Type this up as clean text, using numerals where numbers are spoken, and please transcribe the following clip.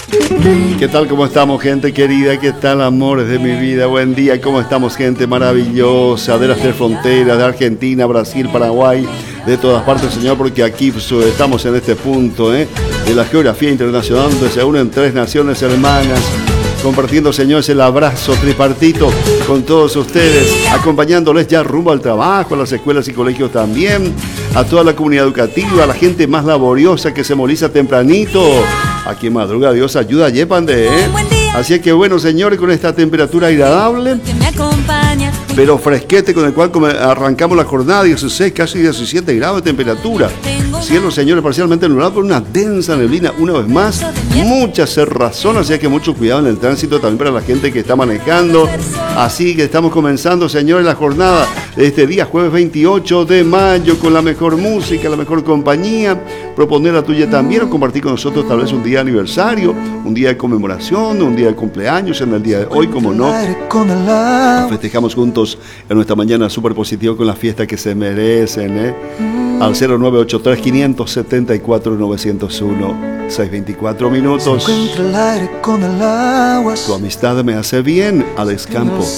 ¿Qué tal? ¿Cómo estamos, gente querida? ¿Qué tal, amores de mi vida? Buen día. ¿Cómo estamos, gente maravillosa de las tres fronteras, de Argentina, Brasil, Paraguay, de todas partes, Señor? Porque aquí estamos en este punto, de la geografía internacional, donde se unen tres naciones hermanas, compartiendo, señores, el abrazo tripartito con todos ustedes, acompañándoles ya rumbo al trabajo, a las escuelas y colegios también, a toda la comunidad educativa, a la gente más laboriosa que se moviliza tempranito. Aquí en madruga, Dios ayuda, Yepande, Así es que bueno, señores, con esta temperatura agradable, pero fresquete, con el cual arrancamos la jornada, 16, casi 17 grados de temperatura. Cielo, señores, parcialmente nublado por una densa neblina, una vez más, mucha cerrazón, así que mucho cuidado en el tránsito también para la gente que está manejando. Así que estamos comenzando, señores, la jornada de este día, jueves 28 de mayo, con la mejor música, la mejor compañía. Proponer la tuya también, o compartir con nosotros tal vez un día de aniversario, un día de conmemoración, un día de cumpleaños en el día de hoy, como no. Festejamos juntos en nuestra mañana súper positiva con la fiesta que se merecen, al 0983-574-901, 6:24 minutos. Tu amistad me hace bien, Alex Campos.